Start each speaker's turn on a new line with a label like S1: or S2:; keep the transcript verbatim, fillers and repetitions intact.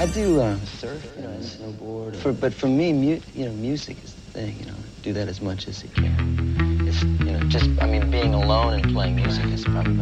S1: I do uh, surf, you know, snowboard. For, but for me, mu you know, music is the thing. You know, do that as much as you can. It's, you know, just I mean, being alone and playing music is probably